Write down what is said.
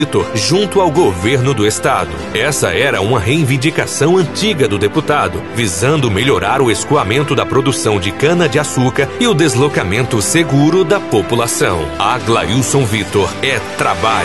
junto ao governo do estado. Essa era uma reivindicação antiga do deputado, visando melhorar o escoamento da produção de cana-de-açúcar e o deslocamento seguro da população. Aglailson Vitor é trabalho.